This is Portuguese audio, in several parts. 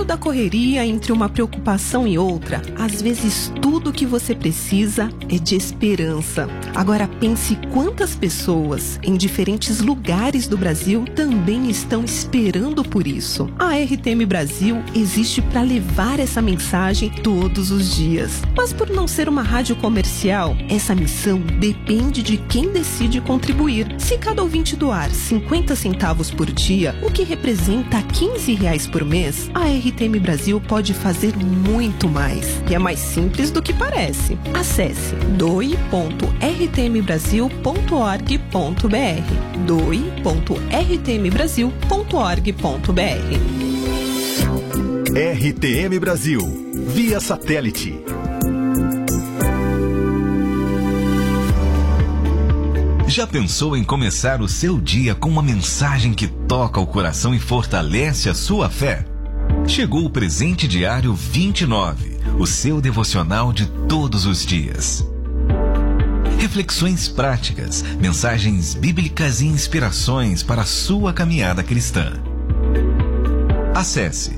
da correria, entre uma preocupação e outra, às vezes tudo que você precisa é de esperança. Agora pense quantas pessoas em diferentes lugares do Brasil também estão esperando por isso. A RTM Brasil existe para levar essa mensagem todos os dias. Mas por não ser uma rádio comercial, essa missão depende de quem decide contribuir. Se cada ouvinte doar 50 centavos por dia, o que representa R$15 por mês, a RTM Brasil pode fazer muito mais. E é mais simples do que parece. Acesse doe.rtmbrasil.org.br doe.rtmbrasil.org.br. RTM Brasil, via satélite. Já pensou em começar o seu dia com uma mensagem que toca o coração e fortalece a sua fé? Chegou o Presente Diário 29, o seu devocional de todos os dias. Reflexões práticas, mensagens bíblicas e inspirações para a sua caminhada cristã. Acesse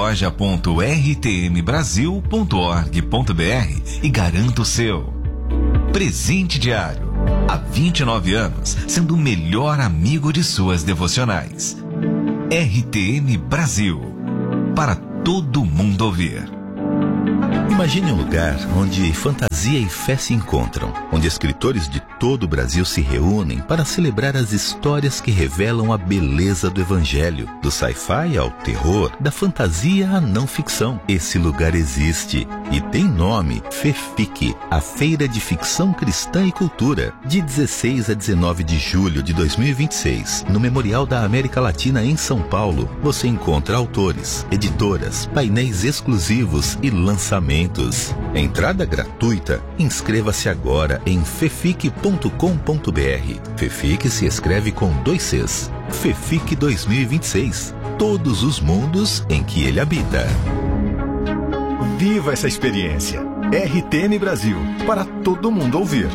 loja.rtmbrasil.org.br e garanta o seu. Presente Diário. Há 29 anos, sendo o melhor amigo de suas devocionais. RTM Brasil. Para todo mundo ouvir. Imagine um lugar onde fantasia e fé se encontram, onde escritores de todo o Brasil se reúnem para celebrar as histórias que revelam a beleza do Evangelho, do sci-fi ao terror, da fantasia à não ficção. Esse lugar existe e tem nome: FEFIC, a Feira de Ficção Cristã e Cultura, de 16 a 19 de julho de 2026, no Memorial da América Latina em São Paulo. Você encontra autores, editoras, painéis exclusivos e lançamentos. Entrada gratuita. Inscreva-se agora em fefic.com.br. FEFIC se escreve com 2 Cs. FEFIC 2026. Todos os mundos em que ele habita. Viva essa experiência. RTM Brasil, para todo mundo ouvir.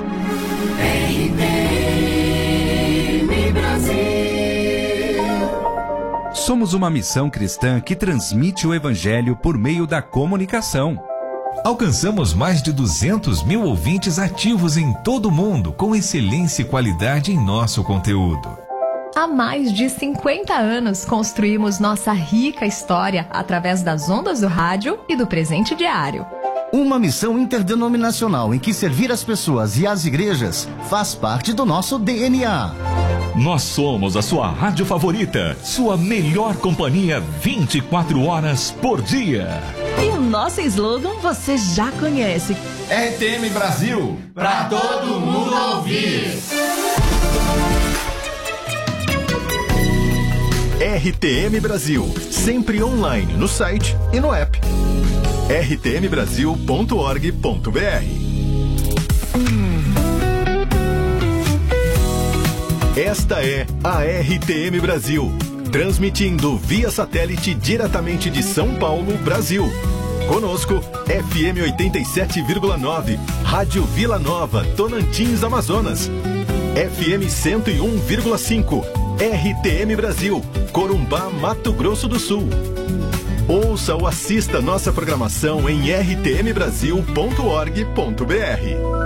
RTM Brasil. Somos uma missão cristã que transmite o Evangelho por meio da comunicação. Alcançamos mais de 200 mil ouvintes ativos em todo o mundo, com excelência e qualidade em nosso conteúdo. Há mais de 50 anos construímos nossa rica história através das ondas do rádio e do Presente Diário. Uma missão interdenominacional em que servir as pessoas e as igrejas faz parte do nosso DNA. Nós somos a sua rádio favorita, sua melhor companhia 24 horas por dia. E o nosso slogan você já conhece. RTM Brasil, pra todo mundo ouvir. RTM Brasil, sempre online no site e no app. rtmbrasil.org.br. Esta é a RTM Brasil, transmitindo via satélite diretamente de São Paulo, Brasil. Conosco, FM 87,9, Rádio Vila Nova, Tonantins, Amazonas. FM 101,5, RTM Brasil, Corumbá, Mato Grosso do Sul. Ouça ou assista nossa programação em rtmbrasil.org.br.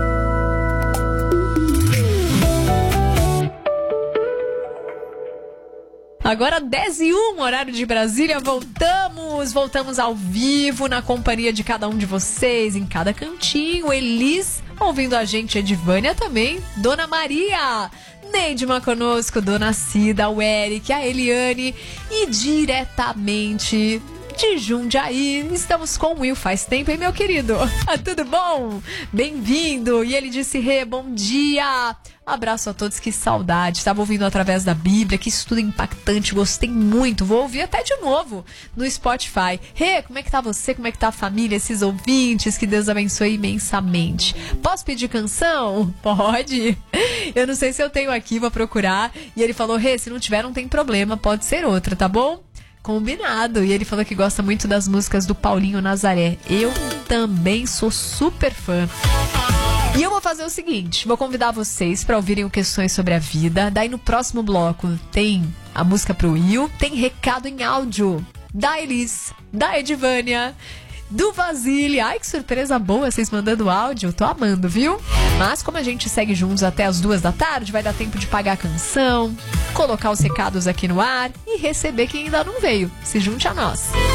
Agora 10h01, horário de Brasília, voltamos ao vivo na companhia de cada um de vocês, em cada cantinho. Elis ouvindo a gente, Edvânia também, Dona Maria, Neidma conosco, Dona Cida, o Eric, a Eliane e diretamente de Jundiaí, estamos com o Will. Faz tempo, hein, meu querido? Tudo bom? Bem-vindo! E ele disse: Rê, bom dia! Abraço a todos, que saudade. Estava ouvindo através da Bíblia, que estudo impactante, gostei muito. Vou ouvir até de novo no Spotify. Rê, como é que tá você? Como é que tá a família, esses ouvintes? Que Deus abençoe imensamente. Posso pedir canção? Pode. Eu não sei se eu tenho aqui, vou procurar. E ele falou: Rê, se não tiver, não tem problema, pode ser outra, tá bom? Combinado. E ele falou que gosta muito das músicas do Paulinho Nazaré. Eu também sou super fã. E eu vou fazer o seguinte, vou convidar vocês para ouvirem o Questões sobre a Vida. Daí no próximo bloco tem a música pro Will, tem recado em áudio. da Elis, da Edivânia, do Vasile. Ai, que surpresa boa vocês mandando áudio. Tô amando, viu? Mas como a gente segue juntos até as 2 da tarde, vai dar tempo de pagar a canção, colocar os recados aqui no ar e receber quem ainda não veio. Se junte a nós.